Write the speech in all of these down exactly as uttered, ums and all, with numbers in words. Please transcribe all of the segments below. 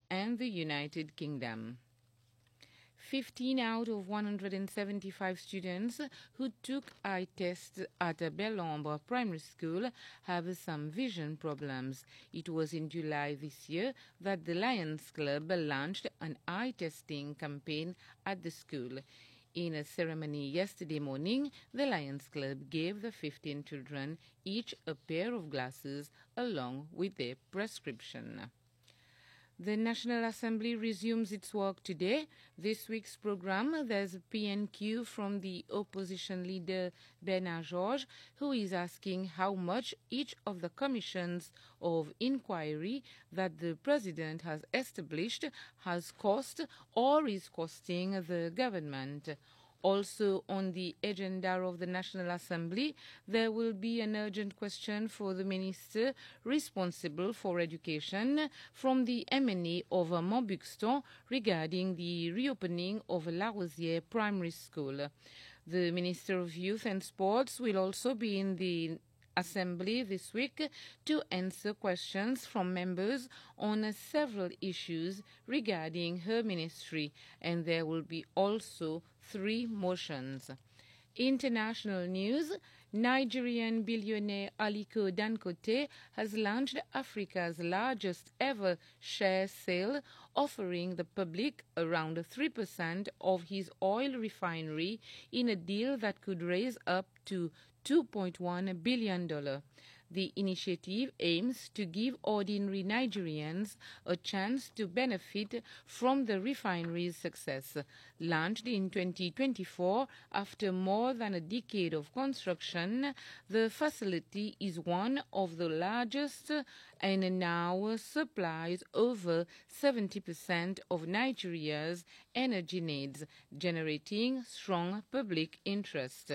and the United Kingdom. fifteen out of one hundred seventy-five students who took eye tests at Belombre Primary School have some vision problems. It was in July this year that the Lions Club launched an eye testing campaign at the school. In a ceremony yesterday morning, the Lions Club gave the fifteen children each a pair of glasses along with their prescription. The National Assembly resumes its work today. This week's program, there's a P N Q from the opposition leader Bernard Georges, who is asking how much each of the commissions of inquiry that the President has established has cost or is costing the government. Also on the agenda of the National Assembly, there will be an urgent question for the Minister responsible for education from the M N A of Montbuxton regarding the reopening of La Rosière Primary School. The Minister of Youth and Sports will also be in the Assembly this week to answer questions from members on several issues regarding her ministry, and there will be also three motions. International news: Nigerian billionaire Aliko Dangote has launched Africa's largest ever share sale, offering the public around three percent of his oil refinery in a deal that could raise up to two point one billion dollars. The initiative aims to give ordinary Nigerians a chance to benefit from the refinery's success. Launched in twenty twenty-four, after more than a decade of construction, the facility is one of the largest and now supplies over seventy percent of Nigeria's energy needs, generating strong public interest.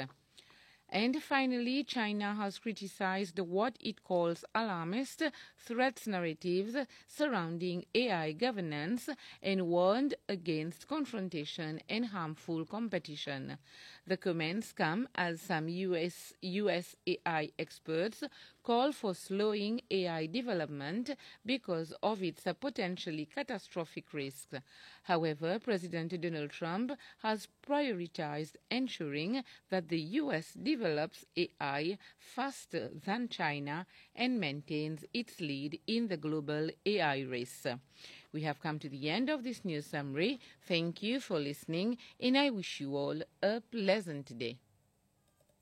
And finally, China has criticized what it calls alarmist threats narratives surrounding A I governance and warned against confrontation and harmful competition. The comments come as some U S, U S A I experts call for slowing A I development because of its potentially catastrophic risks. However, President Donald Trump has prioritized ensuring that the U S develops A I faster than China and maintains its lead in the global A I race. We have come to the end of this news summary. Thank you for listening, and I wish you all a pleasant day.